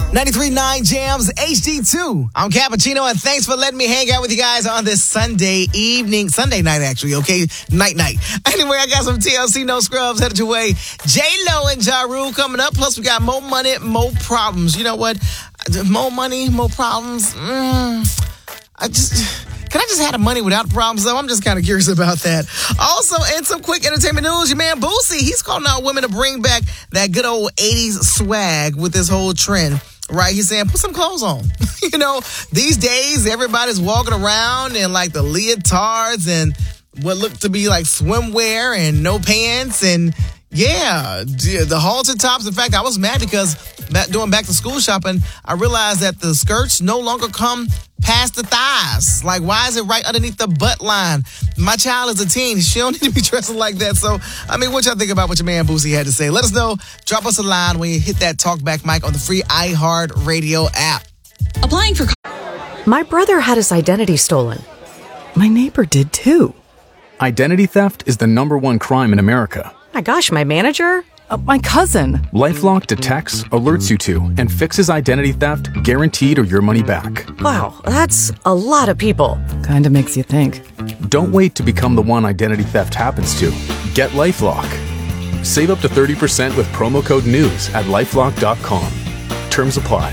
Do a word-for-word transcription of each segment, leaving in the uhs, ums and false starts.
ninety-three point nine Jams H D two. I'm Cappuccino, and thanks for letting me hang out with you guys on this Sunday evening. Sunday night, actually, okay? Night, night. Anyway, I got some T L C No Scrubs headed your way. J-Lo and Ja Rule coming up. Plus, we got more money, more problems. You know what? More money, more problems. Mm, I just... Can I just have the money without the problems, though? I'm just kind of curious about that. Also, in some quick entertainment news, your man Boosie, he's calling out women to bring back that good old eighties swag with this whole trend. Right? He's saying, put some clothes on. You know, these days, everybody's walking around in like the leotards and what look to be like swimwear and no pants and yeah, the halter tops. In fact, I was mad because doing back to school shopping, I realized that the skirts no longer come past the thighs. Like, why is it right underneath the butt line? My child is a teen. She don't need to be dressing like that. So, I mean, what y'all think about what your man Boosie had to say? Let us know. Drop us a line when you hit that talkback mic on the free iHeartRadio app. Applying for... My brother had his identity stolen. My neighbor did too. Identity theft is the number one crime in America. My gosh, my manager? Uh, my cousin. LifeLock detects, alerts you to, and fixes identity theft guaranteed or your money back. Wow, that's a lot of people. Kinda makes you think. Don't wait to become the one identity theft happens to. Get LifeLock. Save up to thirty percent with promo code NEWS at lifelock dot com. Terms apply.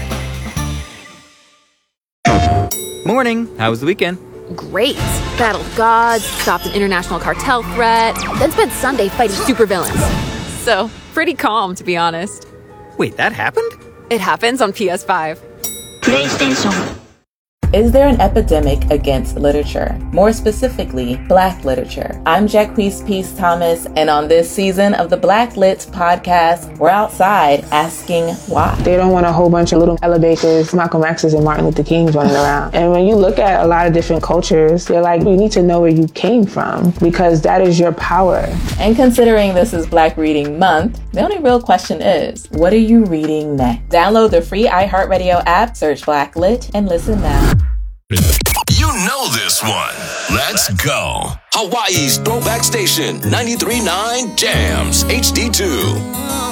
Morning. How was the weekend? Great. Battled gods, stopped an international cartel threat, then spent Sunday fighting supervillains. So, pretty calm, to be honest. Wait, that happened? It happens on P S five. PlayStation. Is there an epidemic against literature? More specifically, Black literature. I'm Jacquees Peace Thomas, and on this season of the Black Lit podcast, we're outside asking why. They don't want a whole bunch of little Ella Bakers, Malcolm X's, and Martin Luther Kings running around. And when you look at a lot of different cultures, they're like, you need to know where you came from, because that is your power. And considering this is Black Reading Month, the only real question is, what are you reading next? Download the free iHeartRadio app, search Black Lit, and listen now. You know this one. Let's go. Hawaii's Throwback Station, ninety-three point nine Jams H D two.